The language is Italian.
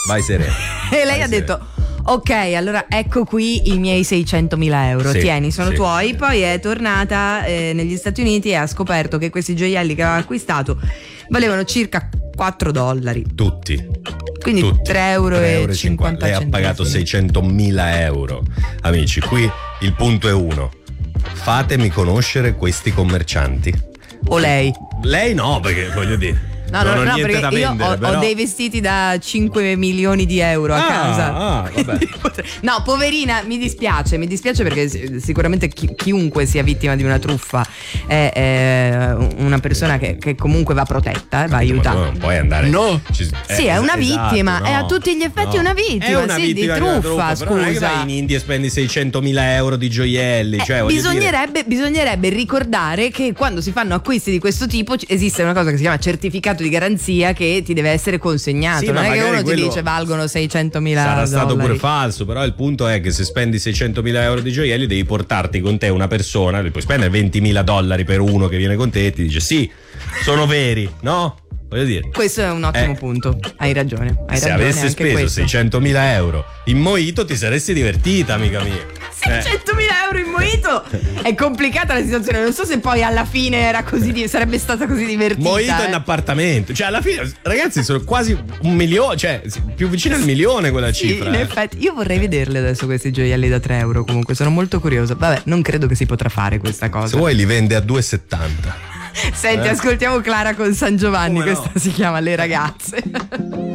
vai sereno. E lei ha detto: ok, allora ecco qui i miei 600.000 euro, Sì, tieni, sono sì, tuoi. sì. Poi è tornata negli Stati Uniti e ha scoperto che questi gioielli che aveva acquistato valevano circa $4. Tutti. Quindi 3,50 Lei ha pagato 600.000 euro. Amici, qui il punto è uno: fatemi conoscere questi commercianti. O lei? Lei no, perché voglio dire, No, non ho niente perché da io vendere, ho però. dei vestiti da 5 milioni di euro a casa. Vabbè. No, poverina, mi dispiace perché sicuramente chiunque sia vittima di una truffa è una persona che comunque va protetta, va aiutata. Non puoi andare. No. Sì, è una vittima, no, è a tutti gli effetti una vittima, è una sì, vittima di truffa, però non è che scusa. vai in India e spendi 600.000 euro di gioielli, cioè, voglio dire. Bisognerebbe ricordare che quando si fanno acquisti di questo tipo esiste una cosa che si chiama certificato di garanzia che ti deve essere consegnato. Sì, non è che uno ti quello dice valgono 600.000 sarà stato dollari. pure falso, però il punto è che se spendi 600.000 euro di gioielli devi portarti con te una persona, puoi spendere 20.000 dollari per uno che viene con te e ti dice sì, sono veri, no? Voglio dire, questo è un ottimo punto, hai ragione. Se avessi anche speso questo. 600.000 euro in mojito ti saresti divertita, amica mia. 600.000 euro in mojito. È complicata la situazione. Non so se poi alla fine era così sarebbe stata così divertita. Mojito in appartamento. Cioè, alla fine, ragazzi, sono quasi 1 milione. Cioè, più vicino al milione quella cifra. In effetti, io vorrei vederli adesso questi gioielli da 3 euro. Comunque, sono molto curiosa. Vabbè, non credo che si potrà fare questa cosa. Se vuoi, li vende a 2,70. Senti, ascoltiamo Clara con San Giovanni. Come no? Questa si chiama Le ragazze.